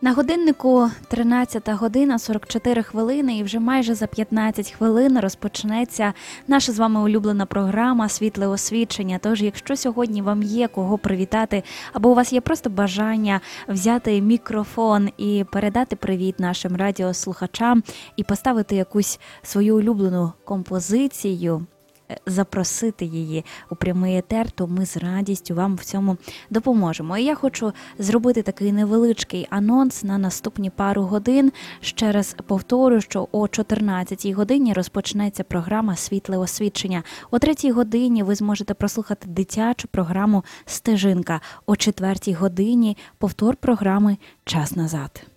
На годиннику 13 година 44 хвилини і вже майже за 15 хвилин розпочнеться наша з вами улюблена програма «Світле освічення». Тож, якщо сьогодні вам є кого привітати, або у вас є просто бажання взяти мікрофон і передати привіт нашим радіослухачам і поставити якусь свою улюблену композицію, запросити її у прямий етер, то ми з радістю вам в цьому допоможемо. І я хочу зробити такий невеличкий анонс на наступні пару годин. Ще раз повторю, що о 14-й годині розпочнеться програма «Світле освічення». О 3-й годині ви зможете прослухати дитячу програму «Стежинка». О 4-й годині повтор програми «Час назад».